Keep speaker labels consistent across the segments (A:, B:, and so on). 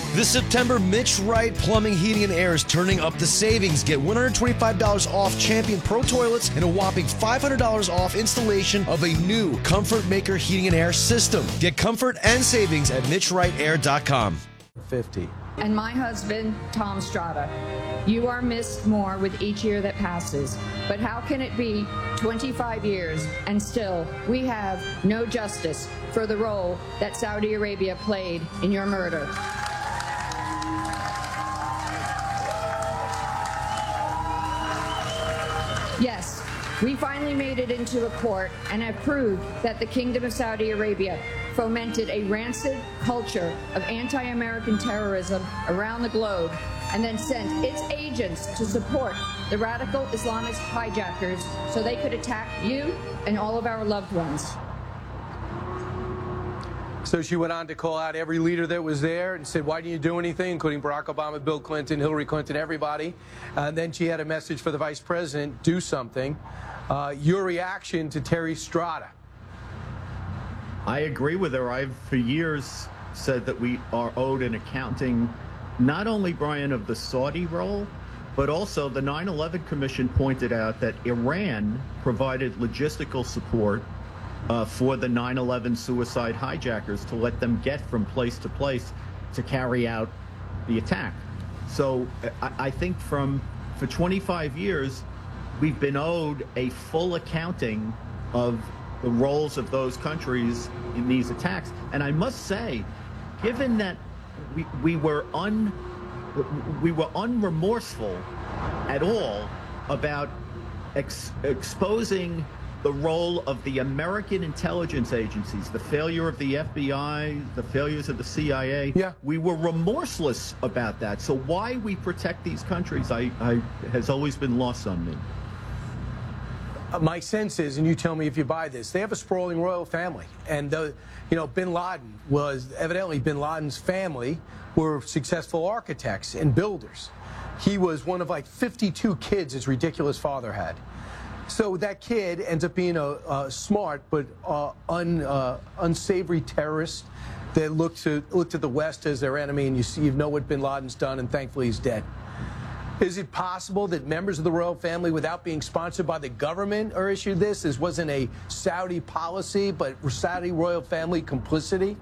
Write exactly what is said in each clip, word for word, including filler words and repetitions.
A: This September, Mitch Wright Plumbing, Heating, and Air is turning up the savings. Get one hundred twenty-five dollars off Champion Pro Toilets and a whopping five hundred dollars off installation of a new Comfort Maker Heating and Air system. Get comfort and savings at mitch wright air dot com.
B: fifty.
C: And my husband, Tom Strada. You are missed more with each year that passes. But how can it be twenty-five years and still we have no justice for the role that Saudi Arabia played in your murder? Yes, we finally made it into a court and have proved that the Kingdom of Saudi Arabia fomented a rancid culture of anti-American terrorism around the globe and then sent its agents to support the radical Islamist hijackers so they could attack you and all of our loved ones.
B: So she went on to call out every leader that was there and said, why didn't you do anything, including Barack Obama, Bill Clinton, Hillary Clinton, everybody. And then she had a message for the vice president, do something. Uh, your reaction to Terry Strada?
D: I agree with her. I've for years said that we are owed an accounting, not only, Brian, of the Saudi role, but also the nine eleven Commission pointed out that Iran provided logistical support uh, for the nine eleven suicide hijackers to let them get from place to place to carry out the attack. So I, I think from for twenty-five years, we've been owed a full accounting of the roles of those countries in these attacks. And I must say, given that we, we were un, we were unremorseful at all about ex, exposing the role of the American intelligence agencies, the failure of the F B I, the failures of the C I A.
B: Yeah.
D: We were remorseless about that. So why we protect these countries I, I, has always been lost on me.
B: My sense is, and you tell me if you buy this, they have a sprawling royal family. And, the, you know, bin Laden was, evidently bin Laden's family were successful architects and builders. He was one of like fifty-two kids his ridiculous father had. So that kid ends up being a, a smart but uh, un, uh, unsavory terrorist that looked to, looked to the West as their enemy, and you, see, you know what bin Laden's done, and thankfully he's dead. Is it possible that members of the royal family, without being sponsored by the government, are issued this? This wasn't a Saudi policy, but Saudi royal family complicity?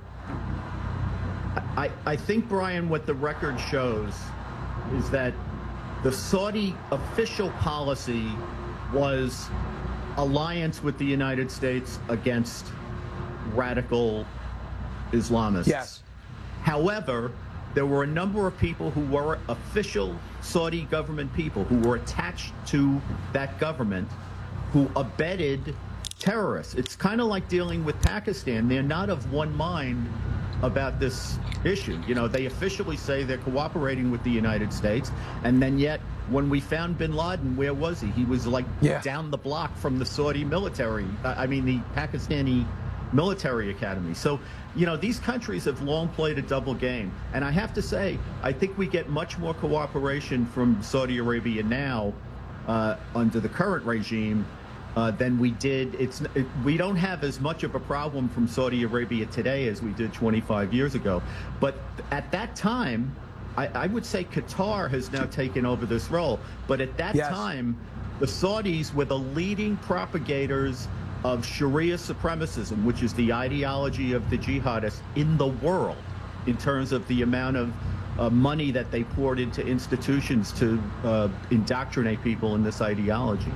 D: I, I think, Brian, what the record shows is that the Saudi official policy was alliance with the United States against radical Islamists.
B: Yes.
D: However, there were a number of people who were official Saudi government people who were attached to that government who abetted terrorists. It's kind of like dealing with Pakistan. They're not of one mind about this issue. You know, they officially say they're cooperating with the United States, and then yet when we found bin Laden, where was he? He was like yeah. down the block from the Saudi military, I mean the Pakistani military academy. So, you know, these countries have long played a double game. And I have to say, I think we get much more cooperation from Saudi Arabia now uh, under the current regime uh, than we did. It's it, we don't have as much of a problem from Saudi Arabia today as we did twenty-five years ago. But at that time, I, I would say Qatar has now taken over this role. But at that
B: yes.
D: time, the Saudis were the leading propagators of Sharia supremacism, which is the ideology of the jihadists in the world, in terms of the amount of uh, money that they poured into institutions to uh, indoctrinate people in this ideology.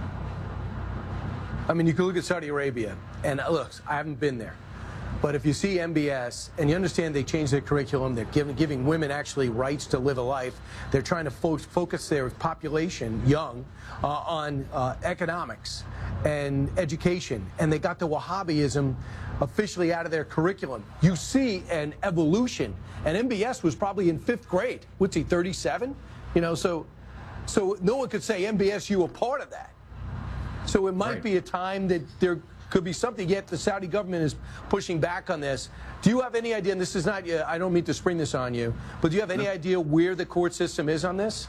B: I mean, you can look at Saudi Arabia, and uh, look, I haven't been there. But if you see M B S, and you understand they changed their curriculum, they're giving, giving women actually rights to live a life. They're trying to fo focus their population, young, uh, on uh, economics and education. And they got the Wahhabism officially out of their curriculum. You see an evolution. And M B S was probably in fifth grade. What's he, thirty-seven? You know, so, so no one could say M B S U a part of that. So it might right. be a time that there could be something, yet the Saudi government is pushing back on this. Do you have any idea, and this is not, I don't mean to spring this on you, but do you have any no. idea where the court system is on this?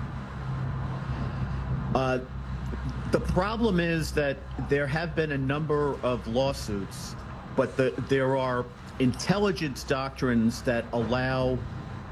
D: Uh, the problem is that there have been a number of lawsuits, but the, there are intelligence doctrines that allow